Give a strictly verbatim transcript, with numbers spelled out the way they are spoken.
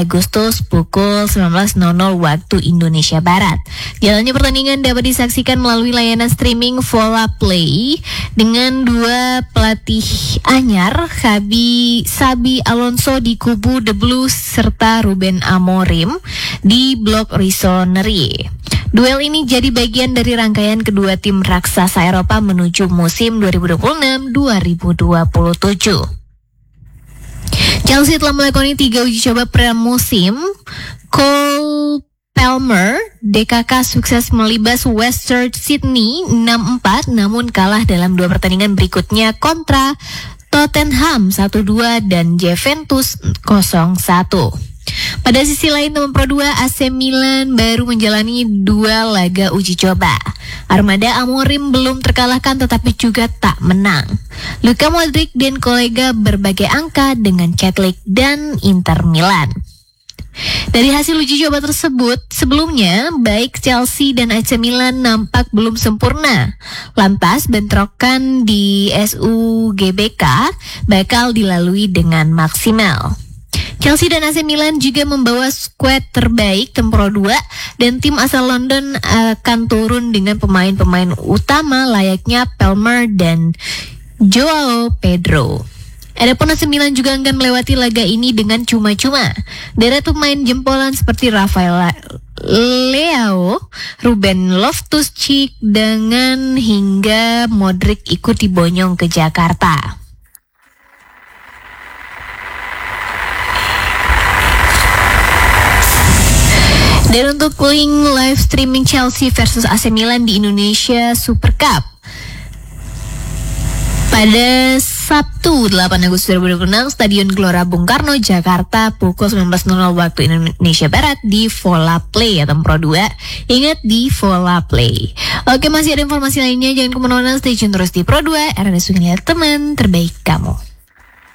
Agustus pukul sembilan belas nol nol waktu Indonesia Barat. Jalannya pertandingan dapat disaksikan melalui layanan streaming Vola Play dengan dua pelatih anyar, Xabi Xabi Alonso di kubu The Blues serta Ruben Amorim di blok Rossoneri. Duel ini jadi bagian dari rangkaian kedua tim raksasa Eropa menuju musim dua ribu dua puluh enam dua ribu dua puluh tujuh. Chelsea telah melakoni tiga uji coba pramusim. Cole Palmer, D K K sukses melibas Western Sydney enam empat namun kalah dalam dua pertandingan berikutnya kontra Tottenham satu dua dan Juventus nol satu. Pada sisi lain, teman Pro dua A C Milan baru menjalani dua laga uji coba. Armada Amorim belum terkalahkan tetapi juga tak menang. Luka Modric dan kolega berbagai angka dengan Catholic dan Inter Milan. Dari hasil uji coba tersebut, sebelumnya baik Chelsea dan A C Milan nampak belum sempurna. Lantas bentrokan di S U G B K bakal dilalui dengan maksimal. Chelsea dan A C Milan juga membawa skuad terbaik Tempro dua dan tim asal London akan turun dengan pemain-pemain utama layaknya Palmer dan Joao Pedro. Adapun A C Milan juga akan melewati laga ini dengan cuma-cuma. Deret pemain jempolan seperti Rafael Leao, Ruben Loftus-Cheek dengan hingga Modric ikut dibonyong ke Jakarta. Dan untuk link live streaming Chelsea versus A C Milan di Indonesia Super Cup pada Sabtu delapan Agustus dua ribu dua puluh enam, Stadion Gelora Bung Karno, Jakarta pukul sembilan belas nol nol waktu Indonesia Barat di Vola Play atau Pro dua. Ingat, di Vola Play. Oke, masih ada informasi lainnya, jangan kemana-mana, stay tune terus di Pro dua, R R S Sungai teman terbaik kamu.